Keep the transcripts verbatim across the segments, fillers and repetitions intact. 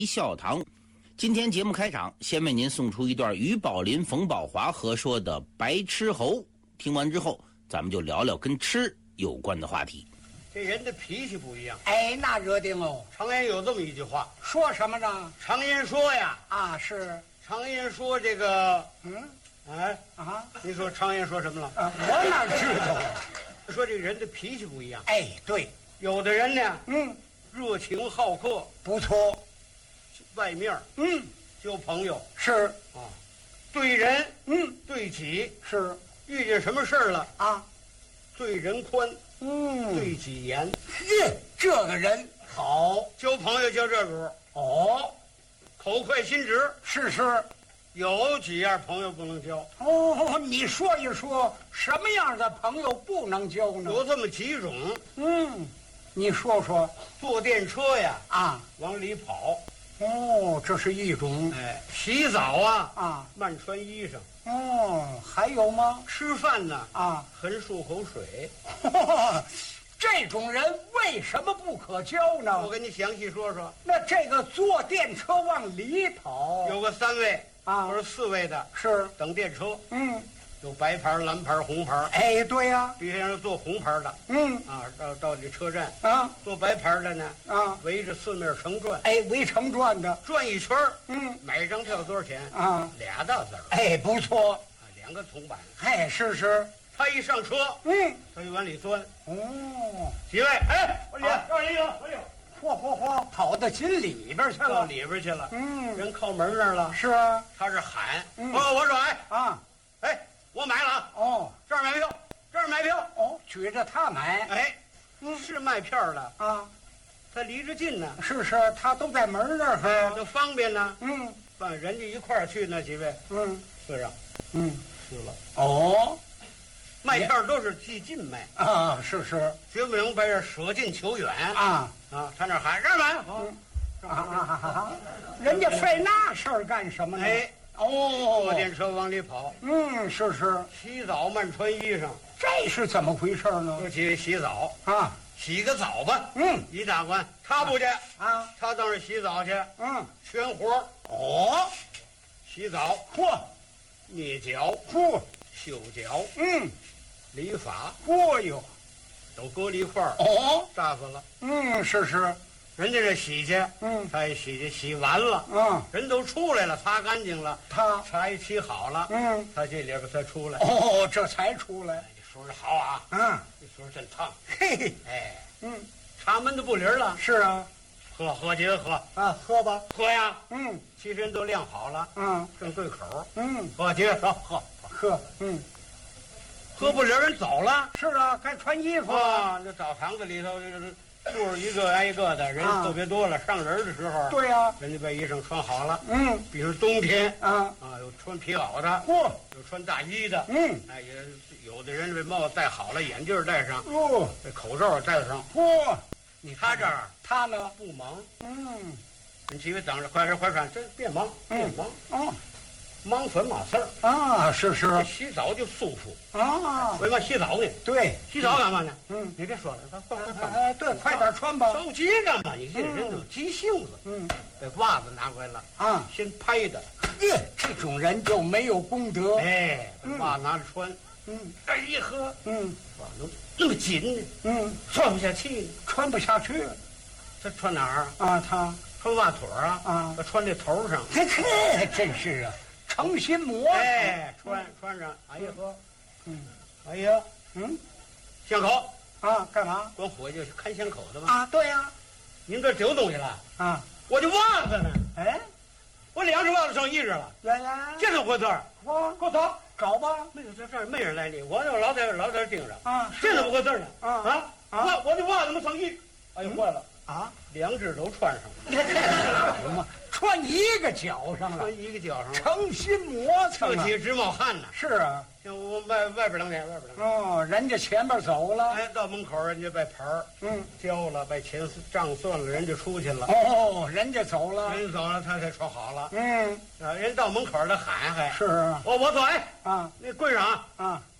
笑堂。今天节目开场，先为您送出一段于宝林、冯宝华合说的《白痴猴》。听完之后，咱们就聊聊跟吃有关的话题。 这人的脾气不一样。 哎，那惹定喽。 常言有这么一句话， 说什么呢？ 常言说呀， 啊，是。 常言说这个， 嗯， 哎啊， 你说常言说什么了？ 啊，我哪知道啊？ 说这个人的脾气不一样。 哎，对， 有的人呢， 嗯， 热情好客， 不错， 外面嗯， 交朋友是啊，对人， 嗯， 对己， 是遇见什么事儿了啊， 对人宽， 嗯， 对己严。 耶，这个人好交朋友交这主， 哦， 口快心直。 是是。 有几样朋友不能交哦，你说一说什么样的朋友不能交呢？ 有这么几种。 嗯，你说说。 坐电车呀， 啊， 往里跑。 哦，这是一种。 哎，洗澡啊， 啊， 慢穿衣裳。 哦，还有吗？ 吃饭呢， 啊， 横漱口水。 这种人为什么不可交呢？ 我跟你详细说说。 那这个坐电车往里跑， 有个三位啊或者四位的， 是等电车。 嗯， 有白牌、蓝牌、红牌。 哎，对呀、啊， 必须让坐红牌的。 嗯啊，到到这车站啊， 坐白牌的呢啊， 围着四面城转。 哎，围城转的， 转一圈。 嗯， 买一张票多少钱？ 啊， 俩大字儿。 哎，不错， 啊，两个铜板。 哎，是是。 他一上车， 嗯， 他就往里钻。 哦， 几位，哎，我里， 啊让人有，我有。 嚯嚯嚯，跑到井里边去到了。 里边去了。 嗯， 人靠门那儿了。 是啊。 他是喊， 嗯哦，我说，哎， 啊， 哎，我买了啊， 哦， 这儿买票，这儿买票。 哦，举着他买。 哎， 嗯是卖票的， 啊， 他离着近呢， 是是，他都在门那儿哈。 就方便呢。 嗯放人家一块儿去，那几位嗯是啊， 嗯， 是了。 哦， 卖票都是即近卖， 啊，是是绝不能把这舍近求远啊啊！他那喊这儿买，好， 啊啊啊啊！人家费那事儿干什么呢？ 哎， 哦， 坐电车往里跑， 嗯，是是， 洗澡慢穿衣裳， 这是怎么回事呢？ 尤其洗澡， 啊， 洗个澡吧。 嗯一大官他不去， 啊， 他到那儿洗澡去， 嗯， 全活儿哦， 洗澡、 嚯捏脚、 嚯， 修脚、 嗯， 理发嚯哟， 都搁了一块儿， 哦， 炸死了。 嗯，是是， 人家这洗去， 嗯他也洗去，洗完了， 嗯， 人都出来了，擦干净了， 他， 茶一沏好了， 嗯， 他这里边才出来。 哦，这才出来， 这水儿好啊， 嗯， 这水儿真烫。 嘿嘿， 哎， 嗯， 茶门都不灵了， 是啊， 喝喝几个喝， 啊，喝吧， 喝呀， 嗯其实人都晾好了， 嗯正对口， 嗯， 喝几个喝喝， 喝，嗯， 喝不灵人走了。 是啊，该穿衣服了， 啊，那澡堂子里头就是住着一个挨一个的人啊特别多了，上人的时候， 对呀， 人家把衣裳穿好了， 嗯比如冬天啊， 啊，有穿皮袄的， 嚯， 有穿大衣的， 嗯， 哎，也有的人这帽子戴好了，眼镜戴上， 哦， 这口罩戴上。 嚯，你他这儿他呢？ 不忙， 嗯， 你几位等着，快点快穿，这别忙，别忙， 哦， 忙什么事儿？ 啊，是是这洗澡就舒服。 啊， 为嘛洗澡呢？ 对， 洗澡干嘛呢？ 嗯， 你别说了，咱快快穿。 哎，对，快点穿吧， 着急干嘛？你这人都急性子。 嗯， 把袜子拿回来了， 啊， 先拍的， 耶，这种人就没有功德， 哎，把袜子拿着穿， 嗯这一喝， 嗯哇，怎么那么紧呢？ 嗯， 穿不下去呢。 穿不下去这穿哪儿？ 啊，他穿袜腿儿啊？ 啊他穿这头上。 嘿嘿，真是啊，诚心磨蹭， 哎，穿穿上，哎呀呵， 嗯哎呀， 嗯巷口， 啊，干嘛管伙计是看巷口的吗？ 啊？对呀， 您这丢东西了？ 啊， 我的袜子呢？ 哎， 我两只袜子剩一只了， 原来这怎么回事？ 我给我找， 找吧， 没有这这儿没人来理，我就老在这老在这盯着。 啊， 这怎么回事呢？ 啊啊啊我我的袜子怎么剩一？哎呦，坏了， 啊， 两只都穿上了， 什么穿一个脚上了穿，一个脚上了， 诚心磨蹭啊， 这起直冒汗呢。 是啊， 像我外外边两天，外边两天。 哦，人家前面走了， 哎，到门口人家把牌儿嗯， 交了，把钱账算了，人就出去了。 哦，人家走了， 人走了，他才穿好了。 嗯， 啊，人到门口他喊还， 是啊， 我我说，哎， 啊那柜上啊， 啊，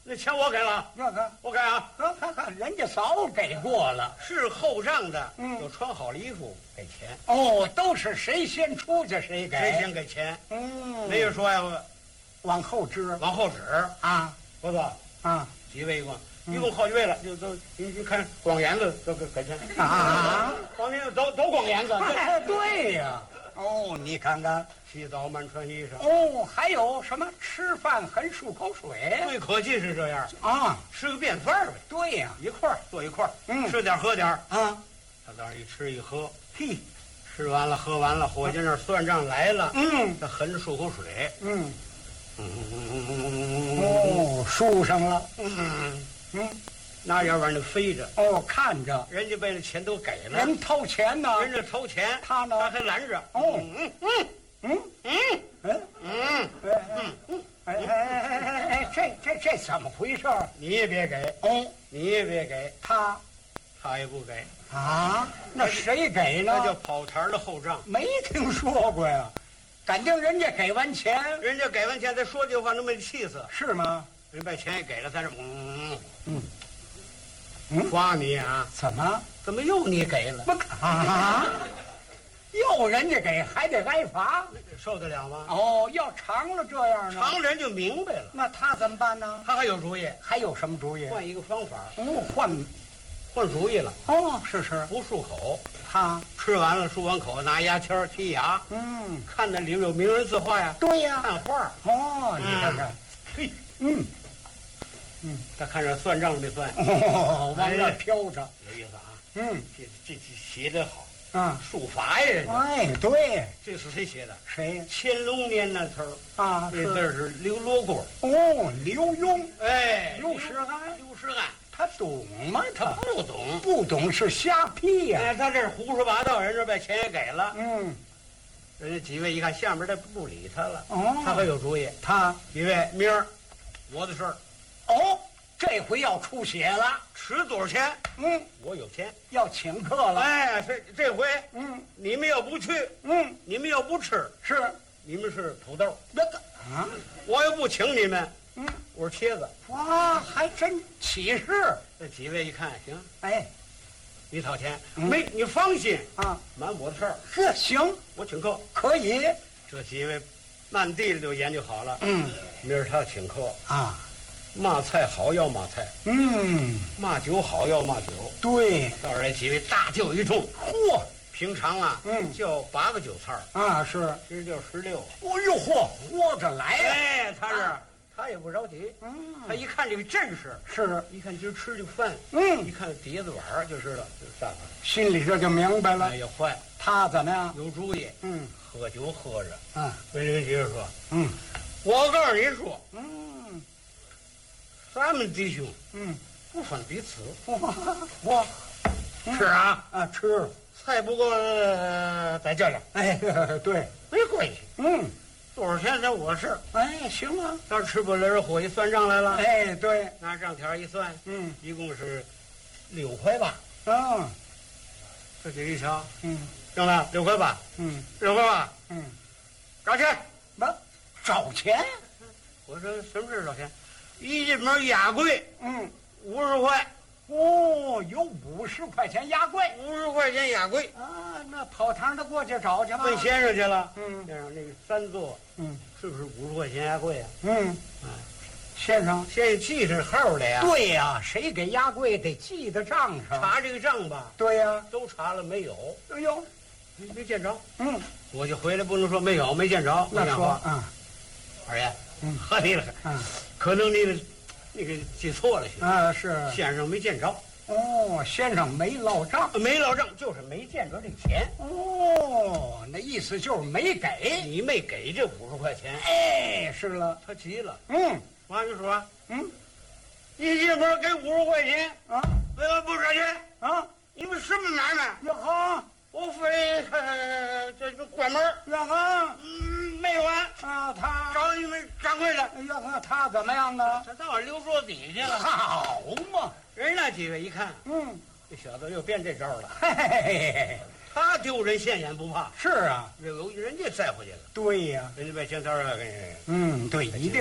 那钱我给了， 这个， 我给啊。 看看看，人家早给过了。 是后账的， 嗯有穿好了衣服给钱， 哦，都是谁先出去谁给。 谁先给钱？ 嗯， 没有说呀， 往后支往后指。 啊不错， 啊几位一共， 嗯一共好几位了，就都你你看光眼子都给给钱， 啊！ 光眼子都都光眼子， 哎，对呀。哦，你看看。 洗澡满穿衣裳。 哦，还有什么吃饭很漱口水最可气是这样， 啊？ 吃个便饭呗， 对呀。 一块儿坐一块儿， 嗯吃点喝点儿。 啊， 他到那儿一吃一喝， 嘿， 吃完了喝完了，伙计那儿算账来了， 嗯他含着漱口水， 嗯， 嗯哦，输上了。 嗯， 嗯， 那要往那飞着， 哦，看着人家把这钱都给了， 人掏钱呢。 人家掏钱， 他呢他还拦着。 哦嗯嗯嗯嗯嗯嗯， 哎哎哎哎哎哎，这这这怎么回事？ 你也别给， 哦， 你也别给， 他他也不给， 啊，那谁给呢？ 那叫跑堂的后账。 没听说过呀。感情人家给完钱人家给完钱再说句话，能把你气死。 是吗？ 人把钱也给了，在这嗯嗯嗯， 夸你啊， 怎么怎么又你给了？ 不啊？又人家给还得挨罚？ 受得了吗？ 哦，要长了这样呢？ 常人就明白了， 那他怎么办呢？ 他还有主意， 还有什么主意？ 换一个方法， 哦，换换主意了。 哦，是是， 不漱口， 他吃完了漱完口，拿牙签儿剔牙， 嗯， 看那里面有名人字画呀， 对呀。 看画儿。 哦，你看看， 嘿， 嗯， 他看着算账没算？ 哦，往那儿飘着， 有意思啊， 嗯这这这写得好， 啊， 书法呀，人家哎，对， 这是谁写的？ 谁乾隆年那词儿， 啊？ 那字儿是刘罗锅。 哦，刘墉， 哎， 刘世安， 刘世安， 他懂吗？ 他他不懂。 不懂是瞎批呀。 哎，他这胡说八道，人家把钱也给了， 嗯， 人家几位一看下面他不理他了， 哦， 他还有主意。 他几位，明儿我的事儿， 哦，这回要出血了。 吃多少钱？ 嗯， 我有钱。 要请客了。 哎，这这回嗯你们要不去， 嗯， 你们要不吃， 是你们是土豆， 那个啊， 我又不请你们， 嗯， 我是茄子。 哇，还真起势。 这几位一看，行， 哎， 你掏钱， 嗯没你放心， 啊， 满我的事儿， 这行我请客。 可以。 这几位慢地里就研究好了， 嗯明儿他请客， 啊， 嘛菜好要嘛菜， 嗯， 嘛酒好要嘛酒。 对， 到时候这几位大酒一冲， 嚯平常啊， 嗯叫八个酒菜儿， 啊是， 今儿叫十六。 哦呦嚯，活着来呀。 哎，他是他也不着急， 嗯， 他一看这个阵势， 是， 一看今儿吃这个饭， 嗯一，看碟子碗儿就知道这是上心里这就明白了哎。呀坏， 他怎么样？ 有主意， 嗯喝酒喝着， 啊跟人媳妇说， 嗯我告诉你说， 嗯咱们弟兄嗯， 不分彼此， 哇哇， 是啊， 啊吃， 菜不够呃再叫两， 哎对， 没关系， 嗯， 多少钱咱我是， 哎行啊， 到时候吃不了人伙计算账来了， 哎对， 拿账条一算， 嗯一共是六块八。 啊这这一瞧， 嗯行了，六块八， 嗯六块八， 嗯， 找钱。 不找钱， 我说什么事找钱？一进门压柜嗯五十块， 哦有五十块钱压柜五十块钱压柜， 啊，那跑堂的过去找去吧。 问先生去了。 嗯先生，那个三座嗯是不是五十块钱压柜啊？ 嗯，先生。 先生记上号来呀。 对呀、谁给压柜得记在账上。 查这个账吧， 对呀、 都查了没有？ 哎呦， 没没见着。 嗯， 我就回来不能说没有，没见着。 那说我讲话， 啊， 二爷， 嗯合理了， 嗯可能你的那个记错了， 啊是。 先生没见着， 哦，先生没落账。 没落账，就是没见着这钱。 哦，那意思就是没给。 你没给这五十块钱， 哎，是了。 他急了。 嗯王就说嗯：“ 一进门给五十块钱， 啊为什么不赊钱？ 啊， 你们什么买卖？ 呀哈我非呃这个关门， 呀哈嗯，没完， 啊，他找你们掌柜的。 呀哈他怎么样呢？ 他到留桌底下了。 好嘛， 人那几位一看， 嗯， 这小子又变这招了。 嘿嘿嘿嘿， 他丢人现眼不怕， 是啊， 有人家栽回去了， 对呀、 人家把钱摊儿给你。 嗯，对，一定。他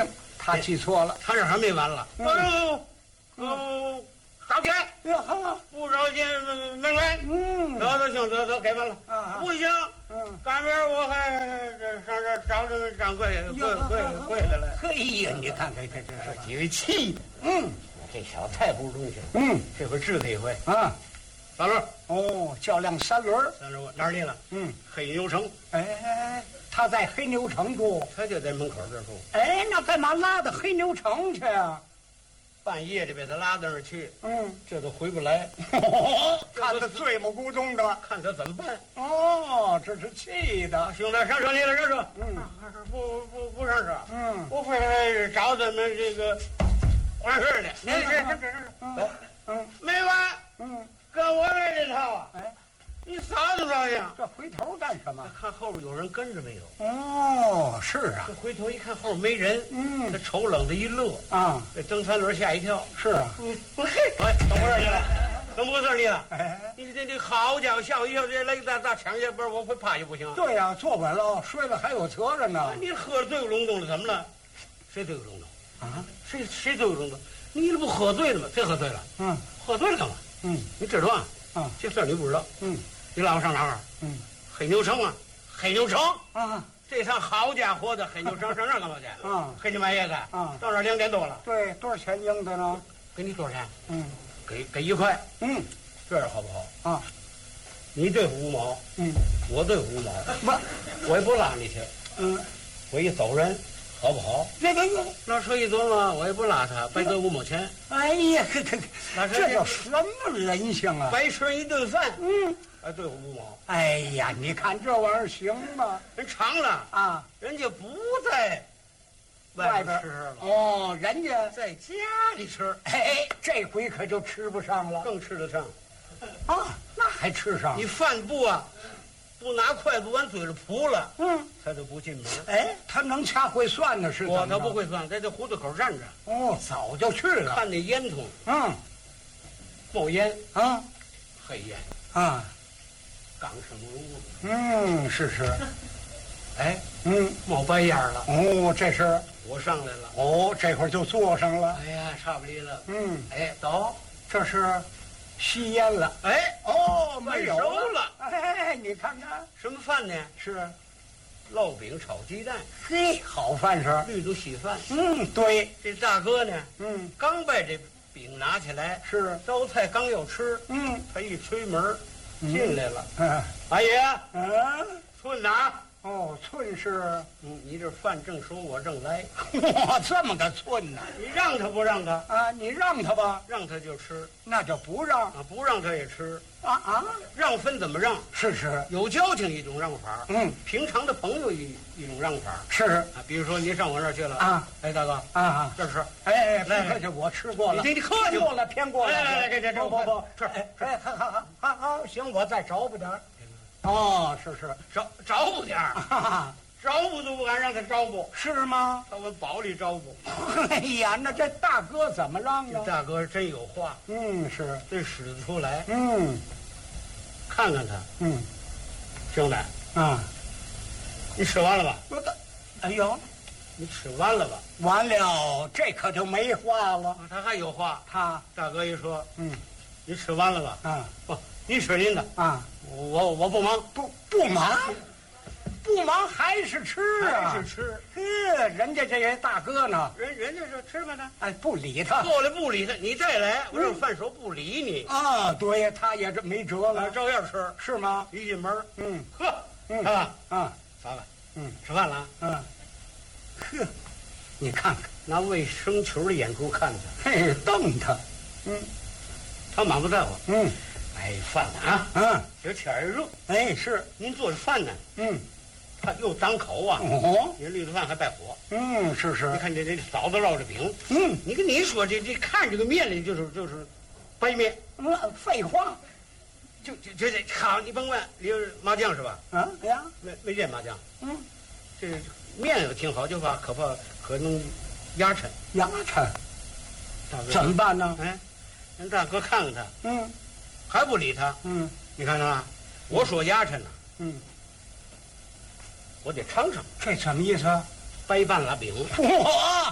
他记错了， 他这还没完了。 嗯哦，哦，烧钱， 呀哈， 不烧钱没来。 嗯， 得得行，得得给完了。 啊不行， 嗯， 赶明儿我还这上这儿找这掌柜跪跪跪下来。 嘿呀，你看看这这是， 几位气的， 嗯这小子太不是东西了。 嗯这回治他一回。 啊， 三轮， 哦，较量三轮， 三轮，哪儿去了？ 嗯， 黑牛城， 哎，他在黑牛城住， 他就在门口这儿住。 哎，那干嘛拉到黑牛城去啊？ 半夜里被他拉到那儿去， 嗯， 这都回不来， 看他醉目咕咚的， 看他怎么办。 哦，这是气的， 兄弟，上车你了，上车。 嗯不不不上车。 嗯我非得找咱们这个完事儿的。你这这这这， 嗯没完， 嗯， 跟我来这套啊！ 哎， 你啥都照样。 这回头干什么？ 看后边有人跟着没有？ 哦，是啊这，回头一看后边没人， 嗯他瞅冷的一乐， 啊， 这蹬三轮吓一跳。 是啊， 嗯，嘿，哎，怎么回事你了？怎么回事你了？ 哎， 你这这好家伙，吓我一跳！这来个大大抢劫，不是我会趴下不行。 对呀，坐稳了，睡了还有责任呢。 你喝醉隆咚了，怎么了？谁醉隆咚？ 啊， 谁谁醉隆咚？你这不喝醉了吗？谁喝醉了？ 嗯喝醉了干嘛？ 嗯你知道啊？ 啊这事儿你不知道。 嗯你拉我上哪儿？ 嗯黑牛城啊，黑牛城。 啊， 这趟好家伙的，黑牛城上那儿干嘛去？ 啊黑牛买叶子啊到那儿两点多了， 对，多少钱应的呢？ 给你多少钱？ 嗯给给一块， 嗯这样好不好？ 啊你对付五毛， 嗯， 我对付五毛， 不， 我也不拉你去， 嗯， 我一走人，好不好？ 这个拉车一走嘛，我也不拉他，白得五毛钱， 哎呀，这这拉车这叫什么人性啊？ 白吃一顿饭， 嗯， 还对付五毛， 哎呀，你看这玩意儿行吗？ 人长了， 啊， 人家不在外边吃了， 哦，人家在家里吃哎，这回可就吃不上了更吃得上。 啊，那还吃上你？饭不啊，不拿筷子往嘴里扑了， 嗯， 他就不进门。 哎，他能掐会算呢，是怎我么着他不会算，在这胡同口站着， 哦，早就去了。 看那烟囱嗯冒烟， 啊黑烟， 啊， 刚生如雾， 嗯，是是， 哎， 嗯， 冒白烟了。 哦，这是我上来了， 哦，这会儿就坐上了。 哎呀，差不离了。 嗯， 哎，走， 这是吸烟了。 哎， 哦，没饭有熟了。 哎，你看看， 什么饭呢？ 是， 烙饼炒鸡蛋， 嘿，好饭食。 绿豆稀饭。 嗯，对， 这大哥呢， 嗯， 刚把这饼拿起来， 是， 招菜刚要吃， 嗯他一推门进来了。 嗯阿爷， 嗯， 寸哪？ 哦，寸是， 嗯，你这饭正熟，我正来。 哇，这么个寸呢？ 你让他不让他？ 啊，你让他吧， 让他就吃那就不让啊，不让他也吃。 啊啊， 让分怎么让？ 是是， 有交情一种让法， 嗯， 平常的朋友一一种让法是啊。比如说您上我那儿去了啊， 哎，大哥， 啊啊， 这吃。 哎， 来不客气，我吃过了。 你你客气偏过了，偏过了。 来来来这这这不不不， 这哎哎，好好好好好，行，我再找补点儿。哦，是是， 招招呼点儿， 哈哈， 招呼都不敢让他招呼， 是吗？ 他往包里招呼。 哎呀，那这大哥怎么让啊？ 这大哥真有话， 嗯，是， 真使得出来。 嗯看看他， 嗯兄弟， 啊， 你吃完了吧？ 我的，哎呦， 你吃完了吧？ 完了，这可就没话了。 啊他还有话。 他， 大哥一说， 嗯你吃完了吧？ 啊不，你吃您的， 啊， 我我不忙， 不不忙，不忙还是吃啊？ 还是吃。 呵，人家这些大哥呢， 人人家说吃吧他， 哎，不理他过来不理他，你再来，我这饭手不理你， 啊。对，他也这没辙啊， 了， 照样吃。 是吗？ 一进门， 嗯呵， 嗯看吧， 啊嫂子， 嗯吃饭了啊？ 嗯，呵，你看看， 拿喂生球的眼珠看他， 嘿，瞪他，嗯他满不在乎。 嗯哎，饭呢啊？ 嗯， 这天儿也热， 哎是， 您做的饭呢， 嗯它又挡口啊。 哦， 你绿豆饭还带火， 嗯是是你，看这这嫂子烙着饼， 嗯你跟你说这这看这个面里就是就是白面， 嗯，废话， 就就就这好，你甭问，里有麻酱是吧？ 啊呀， 没没见麻酱， 嗯， 这面也挺好，就怕可怕可能压沉。 牙碜， 大哥怎么办呢？ 哎，人大哥看看他， 嗯还不理他， 嗯你看着吧？我说压沉呢， 嗯， 我得尝尝这什么意思啊？ 掰半拉饼， 我看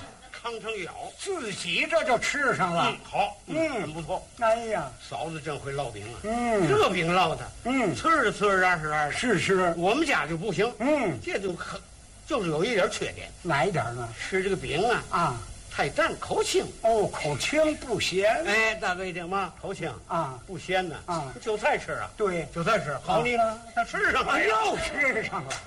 吭吭咬， 自己这就吃上了。 嗯，好， 嗯很不错。 哎呀， 嫂子真会烙饼啊， 嗯这饼烙的， 嗯， 呲儿呲儿啊是啊， 是是， 我们家就不行， 嗯， 这就可就是有一点缺点， 哪一点呢？ 吃这个饼啊啊， 太淡口轻。 哦，口轻不咸。 哎，大哥一听嘛，口轻啊， 不咸呢啊， 韭菜吃啊， 对， 韭菜吃好你了，他吃上了， 又吃上了。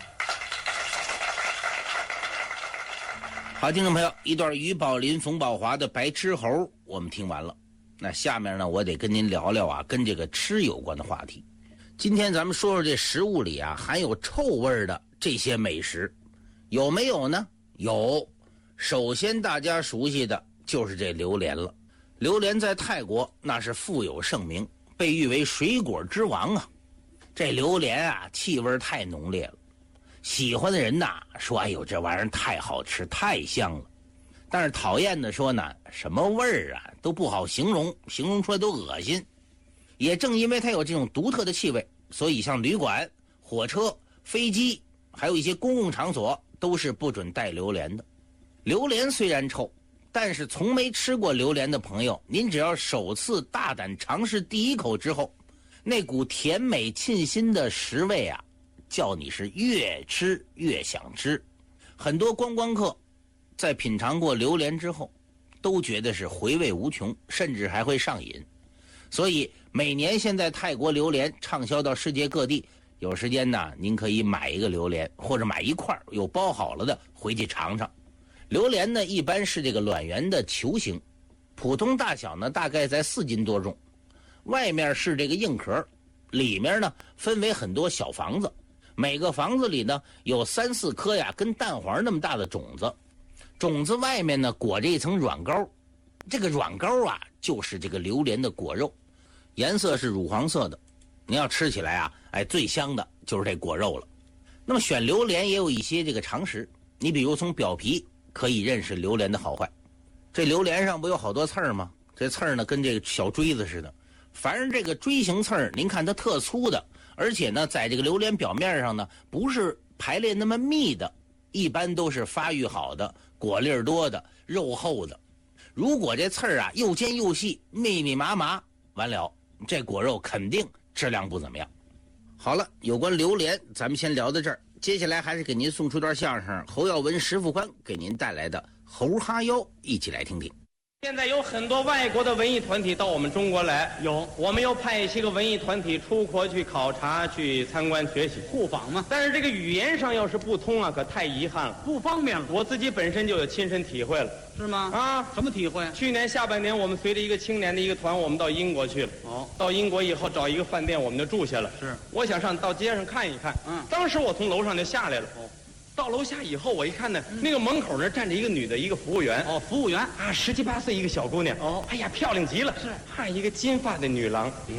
好，听众朋友，一段于宝林、冯宝华的《白痴猴》我们听完了。那下面呢，我得跟您聊聊啊，跟这个吃有关的话题。今天咱们说说这食物里啊含有臭味的这些美食，有没有呢？有。首先大家熟悉的就是这榴莲了。榴莲在泰国那是富有盛名，被誉为水果之王啊。这榴莲啊，气味太浓烈了。喜欢的人呐说，哎呦，这玩意儿太好吃，太香了。但是讨厌的说呢，什么味儿啊都不好形容，形容出来都恶心。也正因为它有这种独特的气味，所以像旅馆、火车、飞机，还有一些公共场所都是不准带榴莲的。榴莲虽然臭，但是从没吃过榴莲的朋友，您只要首次大胆尝试第一口之后，那股甜美沁心的食味啊，叫你是越吃越想吃。很多观光客在品尝过榴莲之后，都觉得是回味无穷，甚至还会上瘾。所以每年现在泰国榴莲畅销到世界各地，有时间呢，您可以买一个榴莲，或者买一块有包好了的回去尝尝。榴莲呢，一般是这个卵圆的球形，普通大小呢大概在四斤多重，外面是这个硬壳，里面呢分为很多小房子，每个房子里呢有三四颗呀跟蛋黄那么大的种子，种子外面呢裹着一层软膏，这个软膏啊就是这个榴莲的果肉，颜色是乳黄色的。您要吃起来啊，哎，最香的就是这果肉了。那么选榴莲也有一些这个常识，你比如从表皮可以认识榴莲的好坏。这榴莲上不有好多刺儿吗？这刺儿呢跟这个小锥子似的，凡是这个锥形刺儿，您看它特粗的，而且呢在这个榴莲表面上呢不是排列那么密的，一般都是发育好的，果粒儿多的，肉厚的。如果这刺儿啊又尖又细，密密麻麻，完了这果肉肯定质量不怎么样。好了，有关榴莲咱们先聊到这儿，接下来还是给您送出段相声，侯耀文、石富宽给您带来的猴哈腰，一起来听听。 现在有很多外国的文艺团体到我们中国来，有我们又派一些个文艺团体出国去考察、去参观学习、 互访嘛。 但是这个语言上要是不通啊，可太遗憾了， 不方便了。 我自己本身就有亲身体会了， 是吗？ 啊， 什么体会？ 去年下半年，我们随着一个青年的一个团，我们到英国去了。 哦， 到英国以后找一个饭店，我们就住下了。 是， 我想上到街上看一看。 嗯， 当时我从楼上就下来了。哦。到楼下以后，我一看呢，那个门口那站着一个女的，一个服务员。 哦，服务员啊，十七八岁一个小姑娘。 哦， 哎呀，漂亮极了。 是， 还一个金发的女郎。嗯，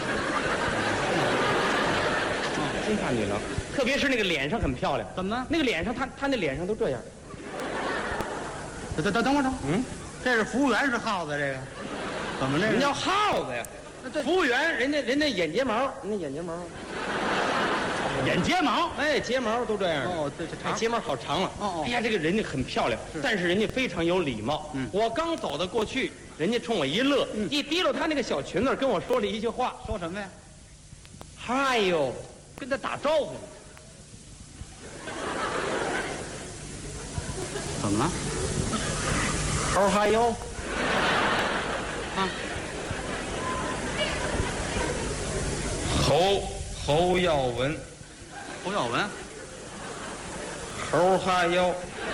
金发女郎，特别是那个脸上很漂亮。 怎么呢？ 那个脸上，她她那脸上都这样。 等等等会儿，等会儿。 嗯， 这是服务员是耗子，这个怎么这个？ 什么叫耗子呀？ 这服务员，人家人家眼睫毛，人家眼睫毛。 眼睫毛， 哎，睫毛都这样。 哦，这这哎，睫毛好长了。 哦哦哎呀，这个人家很漂亮，但是人家非常有礼貌。 嗯， 我刚走到过去，人家冲我一乐， 嗯一提溜她那个小裙子，跟我说了一句话说什么呀？ ：“How are you？” 跟他打招呼呢。怎么了？ How are you？ 啊， 侯侯耀文。 侯耀文。 猴哈腰，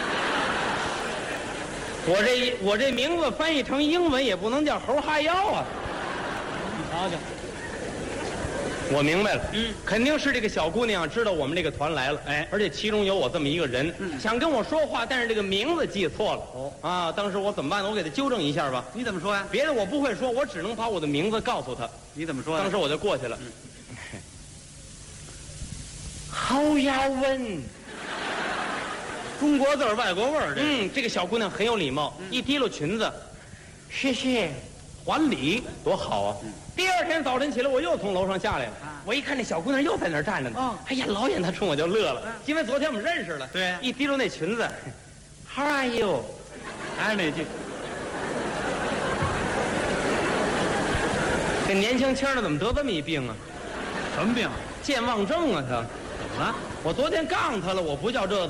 我这我这名字翻译成英文也不能叫猴哈腰啊！ 你瞧瞧， 我明白了， 嗯， 肯定是这个小姑娘知道我们这个团来了， 哎， 而且其中有我这么一个人， 嗯， 想跟我说话，但是这个名字记错了。 哦， 啊，当时我怎么办呢？我给他纠正一下吧。 你怎么说呀？ 别的我不会说，我只能把我的名字告诉他。 你怎么说呀？ 当时我就过去了。侯耀文。 中国字儿外国味儿，这嗯，这个小姑娘很有礼貌， 嗯、 一提溜裙子，谢谢， 还礼， 多好啊！嗯、第二天早晨起来，我又从楼上下来了， 啊、 我一看那小姑娘又在那儿站着呢， 哦、 哎呀，老远她冲我就乐了， 啊、 因为昨天我们认识了。 对、啊， 一提溜那裙子 ，How are you？ 还是那句， 这年轻轻的怎么得这么一病啊？ 什么病？ 健忘症啊他。 怎么了？ 我昨天告诉他了，我不叫这